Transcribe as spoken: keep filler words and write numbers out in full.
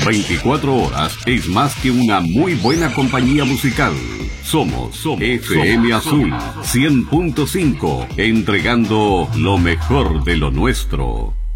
veinticuatro horas es más que una muy buena compañía musical. Somos, somos F M Azul cien punto cinco, entregando lo mejor de lo nuestro.